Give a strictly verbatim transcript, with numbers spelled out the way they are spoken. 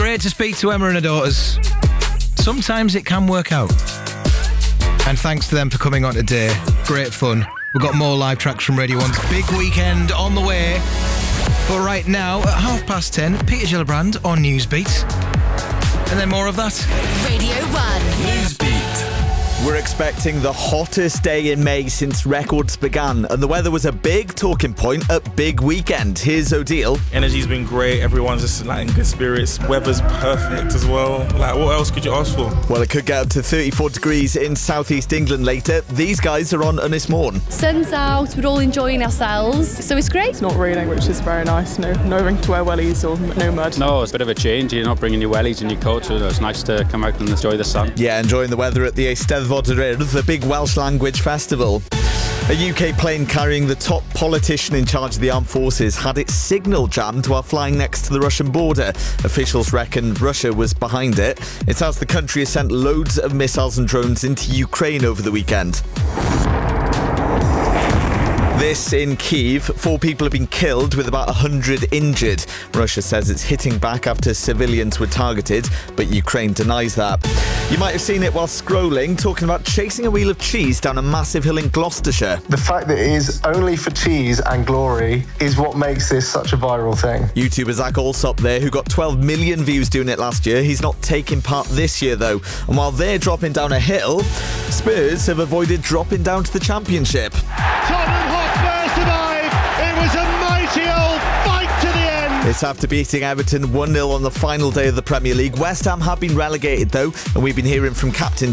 great to speak to Emma and her daughters. Sometimes it can work out. And thanks to them for coming on today. Great fun. We've got more live tracks from Radio one's big weekend on the way. But right now, at half past ten, Peter Gillibrand on Newsbeat. And then more of that. Radio one. Newsbeat. We're expecting the hottest day in May since records began, and the weather was a big talking point at Big Weekend. Here's Odile. Energy's been great, everyone's just like in good spirits, weather's perfect as well. Like, what else could you ask for? Well, it could get up to thirty-four degrees in southeast England later. These guys are on Ynys-Môn. Sun's out, we're all enjoying ourselves, so it's great. It's not raining, which is very nice. No, no having to wear wellies or no mud. No, it's a bit of a change. You're not bringing your wellies and your coat, so it's nice to come out and enjoy the sun. Yeah, enjoying the weather at the Eisteddfod yr Urdd, the big Welsh language festival. A U K plane carrying the top politician in charge of the armed forces had its signal jammed while flying next to the Russian border. Officials reckon Russia was behind it. It's as the country has sent loads of missiles and drones into Ukraine over the weekend. This in Kyiv. Four people have been killed with about one hundred injured. Russia says it's hitting back after civilians were targeted, but Ukraine denies that. You might have seen it while scrolling, talking about chasing a wheel of cheese down a massive hill in Gloucestershire. The fact that it is only for cheese and glory is what makes this such a viral thing. YouTuber Zach Alsop there, who got twelve million views doing it last year. He's not taking part this year, though. And while they're dropping down a hill, Spurs have avoided dropping down to the Championship. Tottenham Hotspur survive. It was a mighty old fight to the end. It's after beating Everton one nil on the final day of the Premier League. West Ham have been relegated, though, and we've been hearing from captain